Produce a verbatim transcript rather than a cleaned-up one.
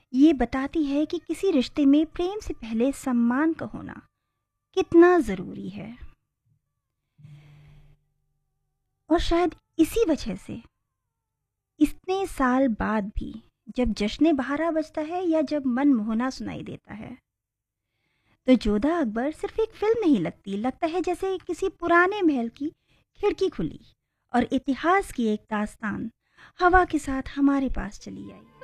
ये बताती है कि किसी रिश्ते में प्रेम से पहले सम्मान का होना कितना ज़रूरी है। और शायद इसी वजह से इतने साल बाद भी जब जश्न बहारा बजता है या जब मनमोहना सुनाई देता है तो जोधा अकबर सिर्फ एक फिल्म नहीं लगती, लगता है जैसे किसी पुराने महल की खिड़की खुली और इतिहास की एक दास्तान हवा के साथ हमारे पास चली आई।